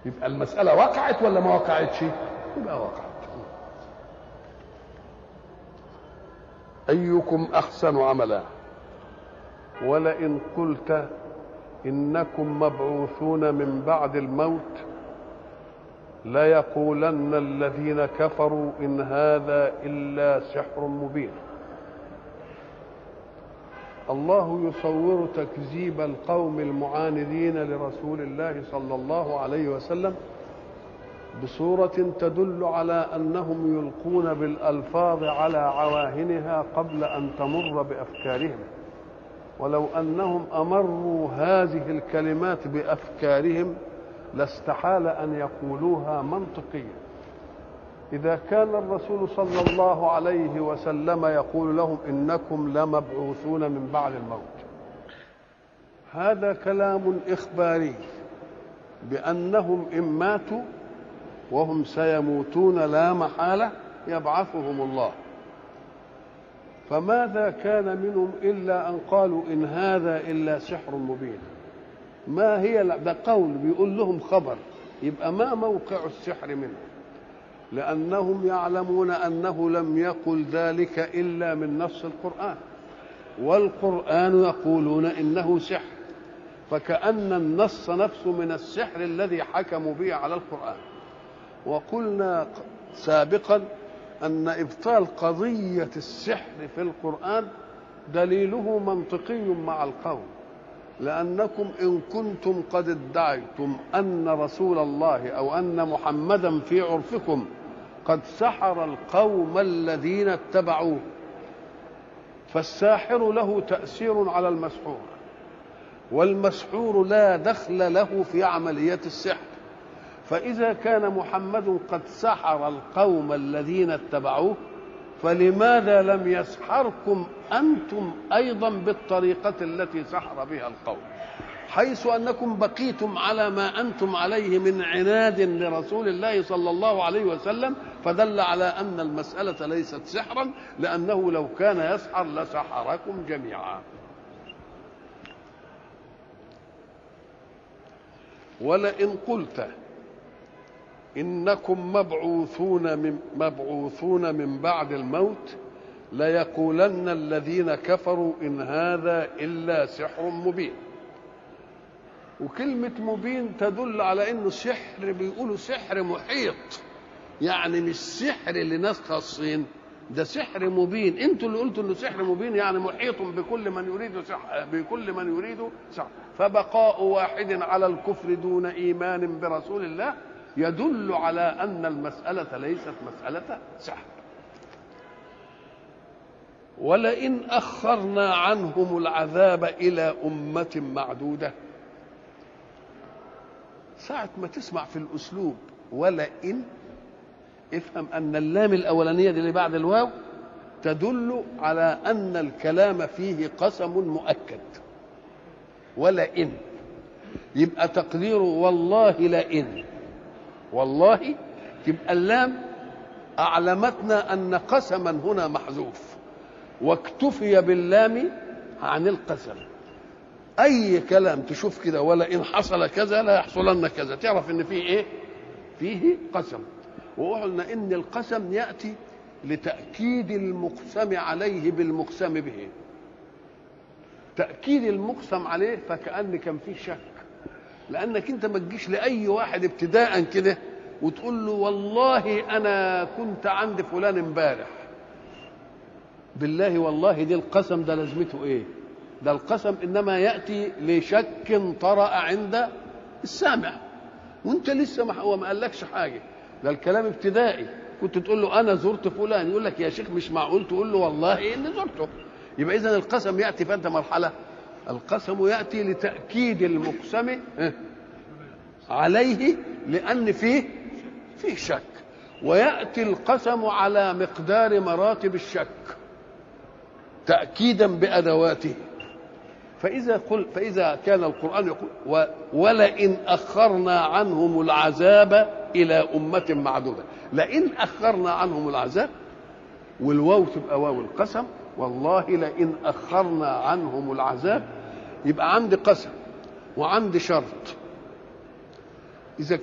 يبقى المسألة وقعت ولا ما وقعتش؟ يبقى وقعت. أيكم أحسن عملا ولئن قلت إنكم مبعوثون من بعد الموت ليقولن الذين كفروا إن هذا إلا سحر مبين. الله يصور تكذيب القوم المعاندين لرسول الله صلى الله عليه وسلم بصورة تدل على أنهم يلقون بالألفاظ على عواهنها قبل أن تمر بأفكارهم، ولو أنهم أمروا هذه الكلمات بأفكارهم لاستحال أن يقولوها منطقيا. إذا كان الرسول صلى الله عليه وسلم يقول لهم إنكم لمبعوثون من بعد الموت، هذا كلام إخباري بأنهم إن ماتوا وهم سيموتون لا محالة يبعثهم الله. فماذا كان منهم إلا أن قالوا إن هذا إلا سحر مبين؟ ما هي ده قول بيقول لهم خبر، يبقى ما موقع السحر منه؟ لأنهم يعلمون أنه لم يقل ذلك إلا من نص القرآن، والقرآن يقولون إنه سحر، فكأن النص نفسه من السحر الذي حكموا به على القرآن. وقلنا سابقا أن إبطال قضية السحر في القرآن دليله منطقي مع القول، لأنكم إن كنتم قد ادعيتم أن رسول الله أو أن محمدا في عرفكم قد سحر القوم الذين اتبعوه، فالساحر له تأثير على المسحور، والمسحور لا دخل له في عملية السحر. فإذا كان محمد قد سحر القوم الذين اتبعوه، فلماذا لم يسحركم أنتم أيضا بالطريقة التي سحر بها القوم، حيث أنكم بقيتم على ما أنتم عليه من عناد لرسول الله صلى الله عليه وسلم، فدل على أن المسألة ليست سحرا، لأنه لو كان يسحر لسحركم جميعا. ولئن قلت إنكم مبعوثون من بعد الموت ليقولن الذين كفروا إن هذا إلا سحر مبين. وكلمة مبين تدل على إنه سحر، بيقولوا سحر محيط، يعني مش سحر لناس خاصين، ده سحر مبين. انتوا اللي قلتوا انه سحر مبين، يعني محيط بكل من يريد سحر. فبقاء واحد على الكفر دون إيمان برسول الله يدل على أن المسألة ليست مسألة سحر. ولئن أخرنا عنهم العذاب إلى أمة معدودة، ساعة ما تسمع في الأسلوب ولئن افهم أن اللام الأولانية دي اللي بعد الواو تدل على أن الكلام فيه قسم مؤكد. ولئن يبقى تقديره والله لئن، والله تبقى اللام أعلمتنا أن قسما هنا محذوف، واكتفي باللام عن القسم. أي كلام تشوف كده ولئن حصل كذا لا يحصلن كذا، تعرف إن فيه إيه؟ فيه قسم. وقلنا إن القسم يأتي لتأكيد المقسم عليه بالمقسم به، تأكيد المقسم عليه، فكأن كان فيه شك، لأنك أنت ما تجيش لأي واحد ابتداء كده وتقول له والله أنا كنت عند فلان امبارح، بالله والله دي القسم ده لازمته إيه؟ ده القسم إنما يأتي لشك طرأ عند السامع، وأنت لسه هو ما قالكش حاجة، ده الكلام ابتدائي. كنت تقول له أنا زرت فلان، يقول لك يا شيخ مش معقول تقول له والله إني زرته. يبقى إذن القسم يأتي فأنت مرحلة، القسم يأتي لتأكيد المقسم عليه لأن فيه شك، ويأتي القسم على مقدار مراتب الشك تأكيدا بأدواته. فإذا كان القرآن يقول ولئن أخرنا عنهم العذاب إلى أمة معدودة، لئن أخرنا عنهم العذاب، والواو تبقى واو القسم، والله لئن أخرنا عنهم العذاب، يبقى عندي قسم وعندي شرط. إذا